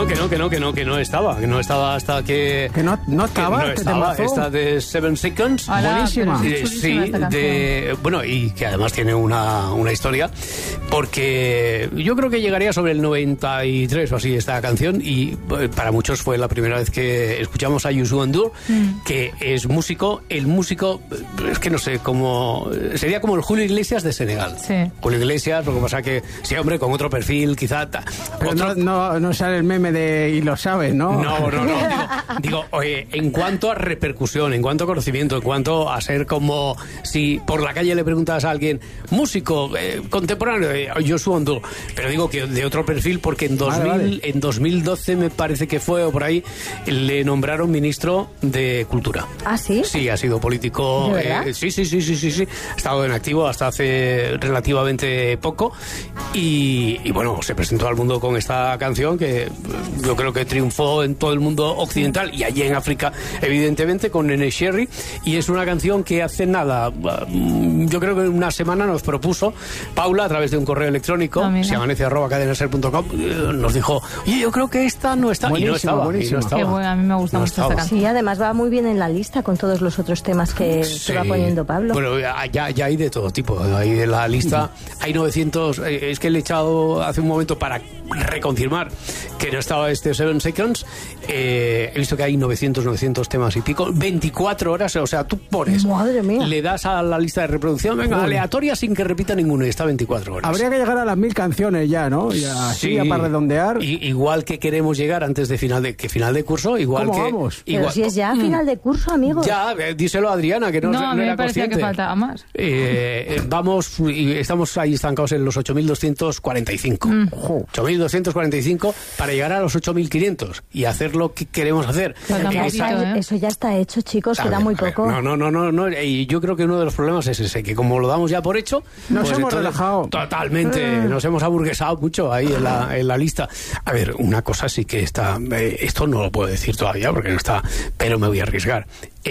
no estaba hasta que... Que no estaba, esta de 7 Seconds. Buenísima. Sí, bueno, y que además tiene una historia, porque yo creo que llegaría sobre el 93 o así esta canción, y para muchos fue la primera vez que escuchamos a Youssou N'Dour, que es músico, es que no sé, sería como el Julio Iglesias de Senegal. Sí. Julio Iglesias, lo que pasa que, sí, hombre, con otro perfil, quizá... Pero no sale el meme de y lo sabes, ¿no? No. Digo, oye, en cuanto a repercusión, en cuanto a conocimiento, en cuanto a ser como si por la calle le preguntas a alguien, músico, contemporáneo, Youssou N'Dour, pero digo que de otro perfil, porque en 2012 me parece que fue, o por ahí, le nombraron ministro de Cultura. ¿Ah, sí? Sí, ha sido político. ¿De verdad? Sí. Ha estado en activo hasta hace relativamente poco, y bueno, se presentó al mundo con esta canción que yo creo que triunfó en todo el mundo occidental y allí en África, evidentemente, con Nene Cherry, y es una canción que hace nada, yo creo que una semana nos propuso Paula a través de un correo electrónico, siamanece@cadenaser.com, nos dijo, oye, yo creo que esta no está, buenísimo. Qué bueno, a mí me gusta mucho esta canción. Sí, además va muy bien en la lista con todos los otros temas que va poniendo Pablo. Bueno, ya hay de todo tipo, ahí en la lista hay 900, es que le he echado hace un momento para reconfirmar que no estaba este 7 Seconds, he visto que hay 900 temas y pico, 24 horas, o sea, tú pones, madre mía, le das a la lista de reproducción, venga, aleatoria sin que repita ninguno, y está 24 horas. Habría que llegar a las 1000 canciones ya, ¿no? Ya para redondear. Igual que queremos llegar antes de final de curso, igual ¿Cómo que... vamos? Pero si es ya final de curso, amigos. Ya, díselo a Adriana, que no a mí era me parecía consciente. que faltaba más. Vamos, y estamos ahí estancados en los 8.245. 8.245 para llegar a los 8.500 y hacer lo que queremos hacer. Eso ya está hecho, chicos, queda muy poco. No, y yo creo que uno de los problemas es ese, que como lo damos ya por hecho, nos hemos relajado. Totalmente, nos hemos aburguesado mucho ahí en la lista. A ver, una cosa sí que está, esto no lo puedo decir todavía porque no está, pero me voy a arriesgar.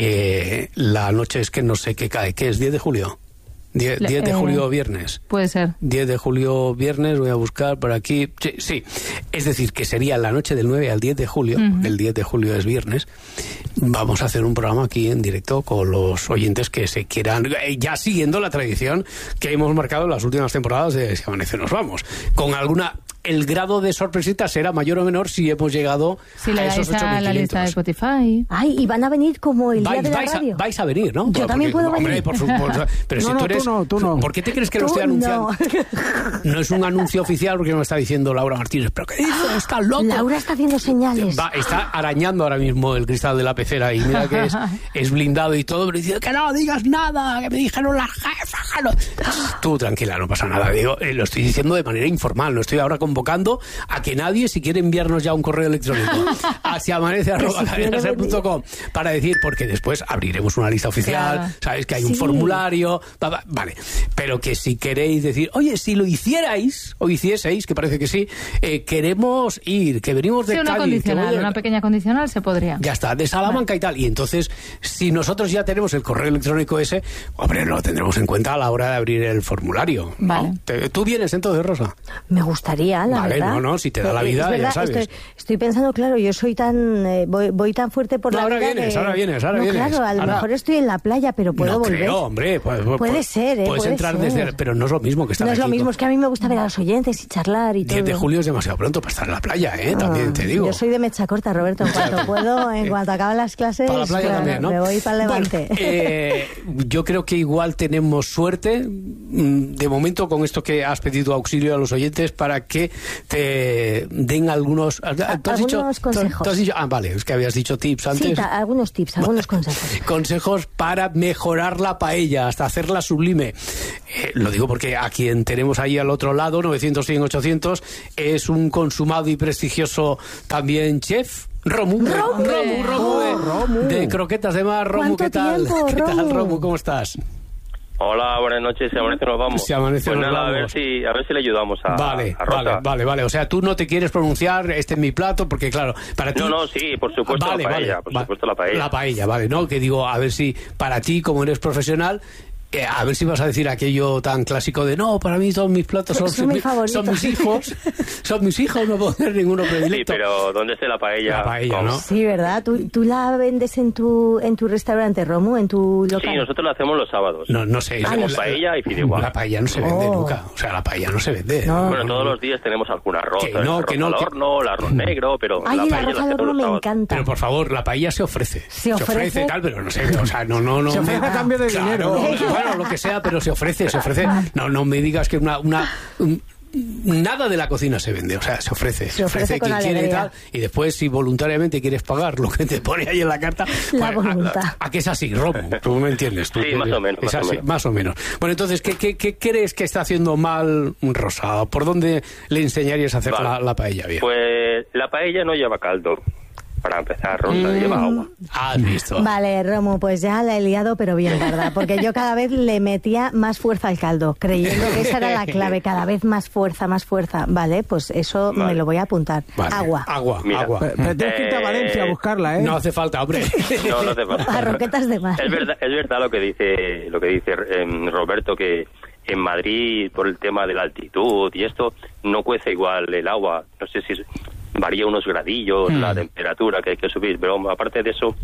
La noche es que no sé qué cae, ¿qué es? 10 de julio. 10 de julio viernes. Puede ser. 10 de julio viernes, voy a buscar por aquí. Sí. Es decir, que sería la noche del 9 al 10 de julio. El 10 de julio es viernes. Vamos a hacer un programa aquí en directo con los oyentes que se quieran, ya siguiendo la tradición que hemos marcado en las últimas temporadas de Si Amanece Nos Vamos. Con alguna... El grado de sorpresita será mayor o menor si hemos llegado a esos 8.500. La lista de Spotify. Ay, y van a venir como el día de la radio. Vais a venir, ¿no? Yo también puedo venir. Hombre, por supuesto. Pero si tú eres... Tú no. ¿Por qué te crees que lo estoy anunciando? No es un anuncio oficial porque me está diciendo Laura Martínez. ¿Pero qué dices? Está loco. Laura está haciendo señales. Está arañando ahora mismo el cristal de la pecera y mira que es blindado y todo, pero dice que no digas nada, que me dijeron las jefas. Tú tranquila, no pasa nada. Digo, lo estoy diciendo de manera informal, no estoy ahora convocando a que nadie, si quiere enviarnos ya un correo electrónico a siamanece@cadenaser.com para decir, porque después abriremos una lista oficial, claro. Sabes que hay un formulario, vale, pero que si queréis decir, oye, si lo hicierais o hicieseis, que parece que sí, queremos ir, que venimos de Cádiz, una pequeña condicional se podría. Ya está, de Salamanca y tal, y entonces si nosotros ya tenemos el correo electrónico ese, hombre, lo tendremos en cuenta a la hora de abrir el formulario. Vale. ¿No? ¿Tú vienes entonces, Rosa? Me gustaría, la verdad. No, si te da la vida, verdad, ya sabes. Estoy pensando, claro, yo soy tan... voy tan fuerte por la vida ahora vienes. Claro, a lo mejor estoy en la playa, pero puedo volver. Creo, hombre. Puede ser, Puedes entrar desde... Pero no es lo mismo que estar aquí. No es lo mismo, es que a mí me gusta ver a los oyentes y charlar y 10 todo. 10 de julio es demasiado pronto para estar en la playa, también te digo. Yo soy de mecha corta, Roberto, en cuanto puedo, en cuanto acaban las clases, para la playa también, ¿no? Me voy para el Levante. Bueno, yo creo que igual tenemos suerte, de momento, con esto que has pedido auxilio a los oyentes para que te den algunos... algunos consejos. ¿tú has dicho? Vale, es que habías dicho tips antes. Sí, algunos tips, algunos consejos. Consejos para mejorar la paella, hasta hacerla sublime. Lo digo porque a quien tenemos ahí al otro lado, 900, 100, 800, es un consumado y prestigioso también chef. Romu de Croquetas de Mar. Romu, ¿qué tal? ¿Qué tal, Romu? ¿Cómo estás? Hola, buenas noches. Si amanece nos vamos. Si amanece pues nos nada, vamos. A ver si le ayudamos a Rosa. Vale. O sea, tú no te quieres pronunciar este en mi plato porque, claro, para ti... No, sí, por supuesto la paella. Por supuesto la paella. La paella, vale, ¿no? Que digo, a ver si para ti, como eres profesional, a ver si vas a decir aquello tan clásico de no, para mí todos mis platos son mis hijos, son mis hijos, no puedo tener ninguno predilecto. Sí, pero ¿dónde está la paella? La paella, ¿no? Sí, ¿verdad? ¿Tú la vendes en tu restaurante, Romu, en tu local? Sí, nosotros la hacemos los sábados. No sé. Hacemos paella y fideuá. La paella no se vende nunca. O sea, la paella no se vende. No. Bueno, todos los días tenemos algún arroz. Que no, al horno, el arroz negro, pero Ay, la el paella arroz la al hacemos horno los me sábados. encanta. Pero por favor, la paella se ofrece. ¿Se ofrece? Tal, pero no sé, o sea, no. Se ofrece a cambio de dinero. Bueno, lo que sea, pero se ofrece. No me digas que nada de la cocina se vende, o sea, se ofrece con quien quiere y alegría. tal, y después si voluntariamente quieres pagar lo que te pone ahí en la carta, La pues, voluntad. a que es así, Romo, tú me entiendes. Sí, más o menos, Es más o así, menos. más o menos. Bueno, entonces, ¿qué crees que está haciendo mal Rosa? ¿Por dónde le enseñarías a hacer la paella bien? Pues la paella no lleva caldo. Para empezar, Rosa, lleva agua. Has visto. Vale, Romu, pues ya la he liado, pero bien, ¿verdad? Porque yo cada vez le metía más fuerza al caldo, creyendo que esa era la clave, cada vez más fuerza. Vale, pues eso me lo voy a apuntar. Vale. Agua. Mira. Agua. Pero tienes que irte a Valencia a buscarla, ¿eh? No hace falta, hombre. No hace falta. A roquetas de mar. Es verdad lo que dice Roberto, que en Madrid, por el tema de la altitud y esto, no cuece igual el agua. No sé si varía unos gradillos la temperatura que hay que subir, pero aparte de eso,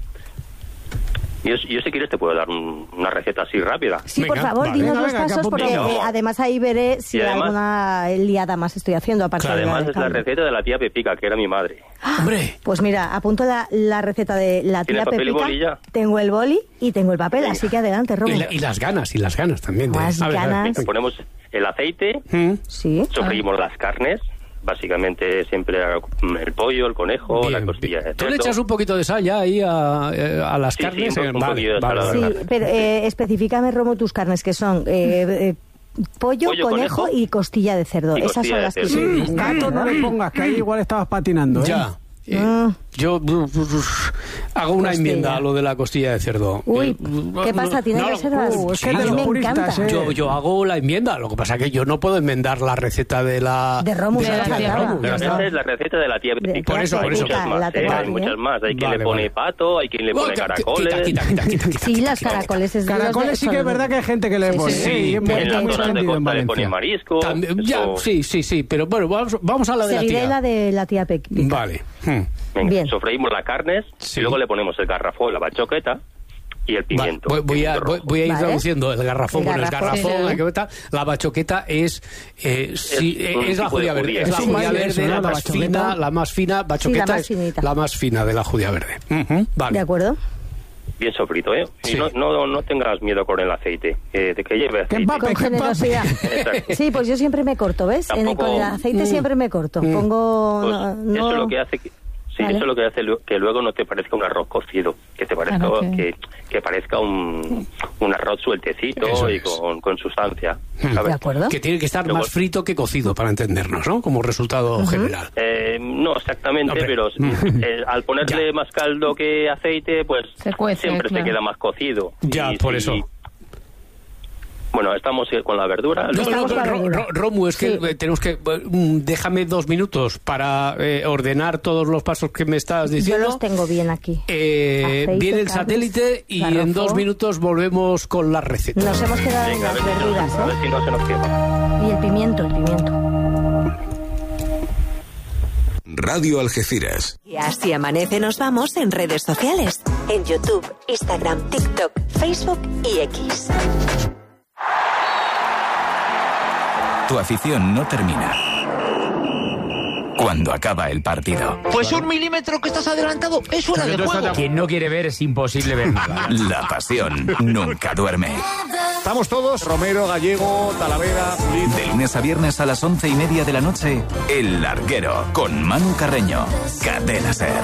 yo si quieres te puedo dar una receta así rápida. Sí, Venga, por favor, vale. dinos Venga, los pasos, porque apuntamos. además ahí veré si Y además- alguna liada más estoy haciendo, aparte de la Además del es la caldo. receta de la tía Pepica, que era mi madre. Hombre. Pues mira, apunto la receta de la ¿Tienes tía papel y Pepica. boli ya? Tengo el boli y tengo el papel, Venga. así que adelante, Romu. Y las ganas también. Más ganas. Le ponemos el aceite, Sí. sofreímos las carnes, básicamente siempre el pollo, el conejo, Bien, la costilla de ¿Tú le cerdo. echas un poquito de sal ya ahí a las Sí, carnes? sí, un poquillo de sal, la Sí, verdad. pero específicame, Romu, tus carnes, que son pollo, Pollo, conejo conejo y costilla de cerdo. y Esas costilla son de las que cerdo. sí. Gato no le pongas, que ahí igual estabas patinando, ¿eh? Ya. Yo hago una Costilla. enmienda a lo de la costilla de cerdo. Uy, ¿qué pasa? ¿Tiene No, reservas? es que A de mí los me puristas, encanta. ¿eh? Yo hago la enmienda, lo que pasa es que yo no puedo enmendar la receta de la... De Romu, la de la tía tía Romu, Romu. ya Esa está. es la receta de la tía Pepica. Por eso, Hay por eso. muchas más, La tengo hay aquí, muchas ¿eh? más. Hay quien Vale, le pone vale. pato, hay quien le pone caracoles. Quita. Sí, las caracoles. Es Caracoles sí que es verdad que hay gente que le pone. sí, y es pero muy En las zonas de extendido en costa le Valencia. pone marisco. También- ya, eso- sí, pero bueno, vamos a la de la Seguiré tía. la de la tía Pepica. Vale. Venga, Bien. sofreímos las carnes Sí. y luego le ponemos el garrafón, la bachoqueta y el pimiento. Voy a ir Vale. traduciendo el garrafón. El Bueno, el garrafón, garrafón, sí. la baqueta. La bachoqueta es un la tipo judía de verde. judía. Es la Es un judía baile verde, eso, ¿no? la La más bachoqueta. fina, la más fina. Bachoqueta más es finita. la más fina de la judía verde. Vale. ¿De acuerdo? Bien sofrito, ¿eh? Sí. Y no tengas miedo con el aceite, de que lleve Que aceite. empape. Con generosidad. Exacto. Sí, pues yo siempre me corto, ¿ves? Tampoco- Con el aceite siempre me corto. Pongo... Pues no- eso es lo que hace Vale. eso es lo que hace que luego no te parezca un arroz cocido, que te parezca Claro que parezca un arroz sueltecito Eso y es. con sustancia, ¿De ¿sabes? acuerdo? Que tiene que estar Luego- más frito que cocido para entendernos, ¿no? Como resultado general. No exactamente, Hombre. pero al ponerle Ya. más caldo que aceite, pues Se cuece, siempre claro. se queda más cocido. Ya, por eso. Bueno, estamos con la verdura. No, Estamos con la verdura. Romu, es que Sí. tenemos que... déjame 2 minutos para ordenar todos los pasos que me estás Yo diciendo. los tengo bien aquí. Viene el carnes, satélite y en garrafón. 2 minutos volvemos con la receta. Nos hemos quedado en Venga, a las ver, verduras, a ver si no se nos quema. Y el pimiento. Radio Algeciras. Y así amanece nos vamos en redes sociales. En YouTube, Instagram, TikTok, Facebook y X. Tu afición no termina cuando acaba el partido. Pues 1 milímetro que estás adelantado es fuera de juego. Quien no quiere ver es imposible ver nada. La pasión nunca duerme. Estamos todos, Romero, Gallego, Talavera, Pulido. De lunes a viernes a las 11:30 de la noche, El Larguero, con Manu Carreño. Cadena SER.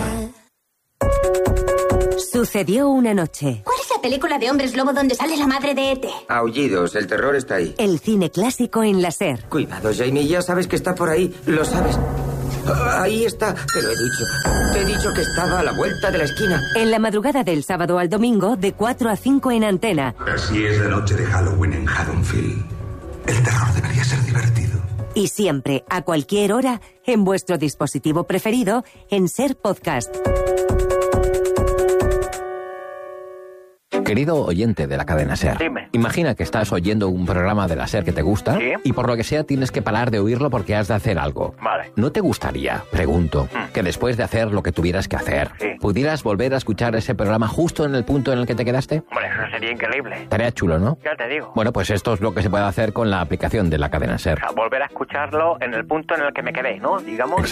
Sucedió una noche. ¿Cuál es la película de hombres lobo donde sale la madre de E.T.? Aullidos, el terror está ahí. El cine clásico en la SER. Cuidado, Jamie, ya sabes que está por ahí, lo sabes. Ahí está, te lo he dicho. Te he dicho que estaba a la vuelta de la esquina. En la madrugada del sábado al domingo, de 4 a 5 en Antena. Así es la noche de Halloween en Haddonfield. El terror debería ser divertido. Y siempre, a cualquier hora, en vuestro dispositivo preferido, en SER Podcast. Querido oyente de la cadena SER, Dime. Imagina que estás oyendo un programa de la SER que te gusta, ¿Sí? Y por lo que sea tienes que parar de oírlo porque has de hacer algo. Vale. ¿No te gustaría, pregunto, que después de hacer lo que tuvieras que hacer, Sí. pudieras volver a escuchar ese programa justo en el punto en el que te quedaste? Hombre, eso sería increíble. Tarea chulo, ¿no? Ya te digo. Bueno, pues esto es lo que se puede hacer con la aplicación de la cadena SER. O sea, volver a escucharlo en el punto en el que me quedé, ¿no? Digamos.